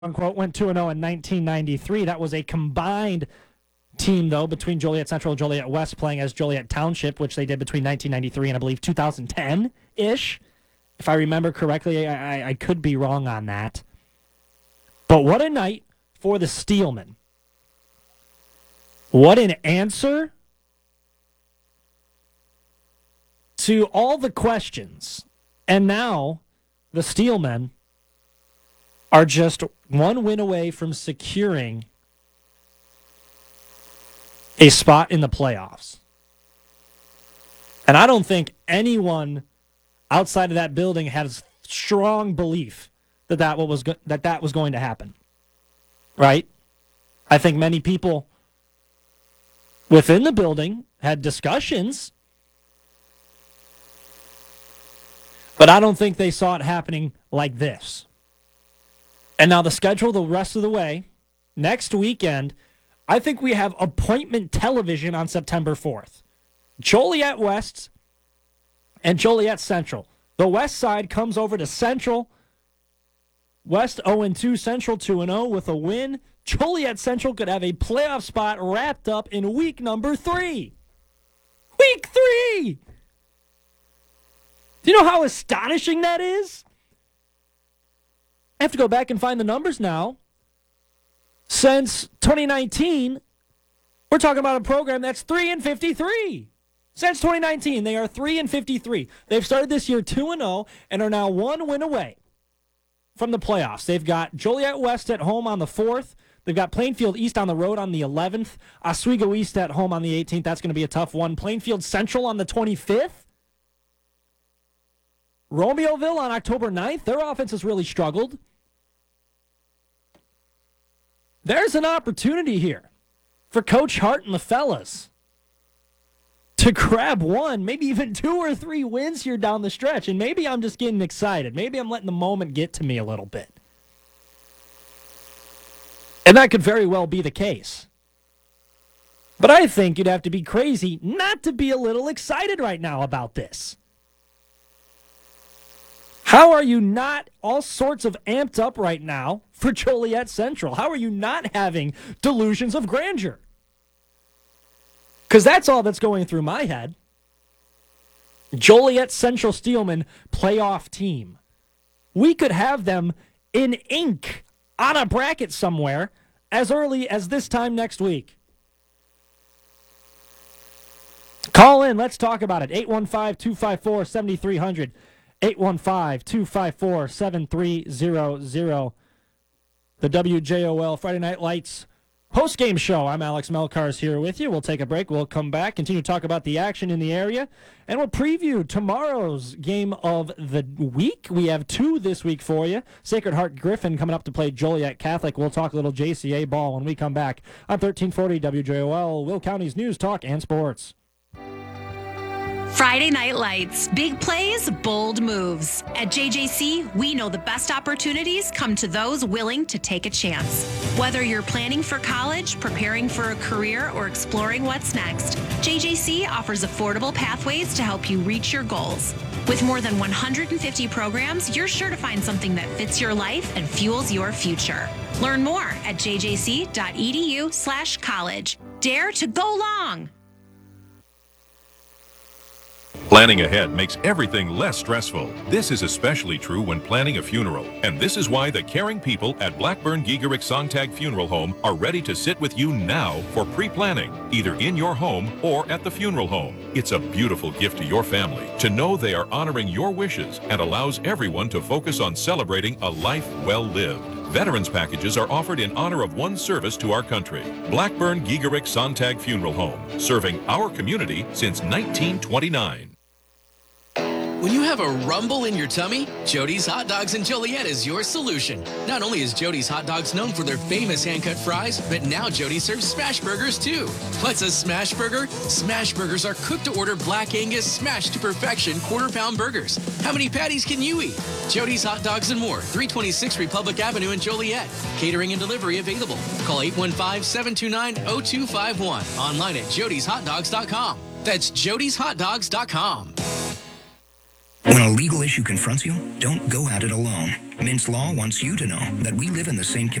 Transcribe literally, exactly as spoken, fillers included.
unquote, went two and oh in nineteen ninety-three. That was a combined team, though, between Joliet Central and Joliet West playing as Joliet Township, which they did between nineteen ninety-three and I believe two thousand ten-ish. If I remember correctly, I, I, I could be wrong on that. But what a night for the Steelmen. What an answer to all the questions. And now the Steelmen are just one win away from securing a spot in the playoffs. And I don't think anyone outside of that building has strong belief that that, what was go- that that was going to happen. Right? I think many people within the building had discussions, but I don't think they saw it happening like this. And now the schedule the rest of the way, next weekend, I think we have appointment television on September fourth. Joliet West and Joliet Central. The West side comes over to Central. West oh and two, Central two and oh with a win. Joliet Central could have a playoff spot wrapped up in week number three. Week three! Do you know how astonishing that is? I have to go back and find the numbers now. Since twenty nineteen, we're talking about a program that's three and fifty-three. Since twenty nineteen, they are three and fifty-three. They've started this year two and oh and are now one win away from the playoffs. They've got Joliet West at home on the fourth. They've got Plainfield East on the road on the eleventh. Oswego East at home on the eighteenth. That's going to be a tough one. Plainfield Central on the twenty-fifth. Romeoville on October ninth. Their offense has really struggled. There's an opportunity here for Coach Hart and the fellas to grab one, maybe even two or three wins here down the stretch. And maybe I'm just getting excited. Maybe I'm letting the moment get to me a little bit. And that could very well be the case. But I think you'd have to be crazy not to be a little excited right now about this. How are you not all sorts of amped up right now for Joliet Central? How are you not having delusions of grandeur? Because that's all that's going through my head. Joliet Central Steelman playoff team. We could have them in ink on a bracket somewhere as early as this time next week. Call in. Let's talk about it. eight one five, two five four, seven three zero zero. eight one five, two five four, seven three zero zero. The W J O L Friday Night Lights post-game show. I'm Alex Melkars here with you. We'll take a break. We'll come back, continue to talk about the action in the area, and we'll preview tomorrow's game of the week. We have two this week for you. Sacred Heart Griffin coming up to play Joliet Catholic. We'll talk a little J C A ball when we come back on thirteen forty W J O L, Will County's News, Talk, and Sports. Friday Night Lights. Big plays, bold moves. At J J C, we know the best opportunities come to those willing to take a chance. Whether you're planning for college, preparing for a career, or exploring what's next, J J C offers affordable pathways to help you reach your goals. With more than one hundred fifty programs, you're sure to find something that fits your life and fuels your future. Learn more at jjc.edu slash college. Dare to go long! Planning ahead makes everything less stressful. This is especially true when planning a funeral. And this is why the caring people at Blackburn Giegerick Sontag Funeral Home are ready to sit with you now for pre-planning, either in your home or at the funeral home. It's a beautiful gift to your family to know they are honoring your wishes and allows everyone to focus on celebrating a life well lived. Veterans packages are offered in honor of one service to our country. Blackburn Giegerick Sontag Funeral Home, serving our community since nineteen twenty-nine. When you have a rumble in your tummy, Jody's Hot Dogs in Joliet is your solution. Not only is Jody's Hot Dogs known for their famous hand-cut fries, but now Jody serves smash burgers too. What's a smash burger? Smash burgers are cooked-to-order Black Angus smashed to perfection quarter-pound burgers. How many patties can you eat? Jody's Hot Dogs and more, three twenty-six Republic Avenue in Joliet. Catering and delivery available. Call eight one five, seven two nine, zero two five one. Online at jodys hot dogs dot com. That's jodys hot dogs dot com. When a legal issue confronts you, don't go at it alone. Mintz Law wants you to know that we live in the same community.